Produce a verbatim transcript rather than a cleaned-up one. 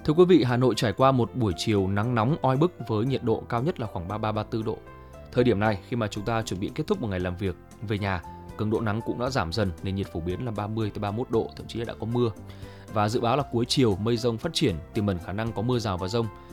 Thưa quý vị, Hà Nội trải qua một buổi chiều nắng nóng oi bức với nhiệt độ cao nhất là khoảng ba mươi ba ba mươi tư độ. Thời điểm này, khi mà chúng ta chuẩn bị kết thúc một ngày làm việc về nhà, cường độ nắng cũng đã giảm dần nên nhiệt phổ biến là ba mươi tới ba mươi mốt độ, thậm chí là đã có mưa. Và dự báo là cuối chiều mây rông phát triển, tiềm ẩn khả năng có mưa rào và dông.